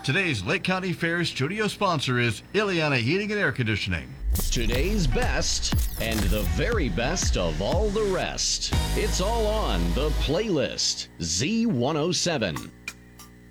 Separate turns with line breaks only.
Today's Lake County Fair studio sponsor is Ileana Heating and Air Conditioning.
Today's best and the very best of all the rest. It's all on the playlist. Z107.